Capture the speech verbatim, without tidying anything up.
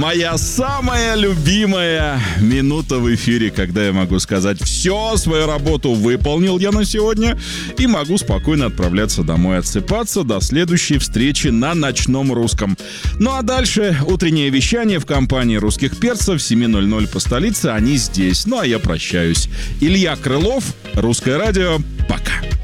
Моя самая любимая минута в эфире, когда я могу сказать: все, свою работу выполнил я на сегодня, и могу спокойно отправляться домой отсыпаться до следующей встречи на Ночном Русском. Ну а дальше утреннее вещание в компании русских перцев, семь ноль ноль по столице, они здесь. Ну а я прощаюсь. Илья Крылов, Русское радио, пока.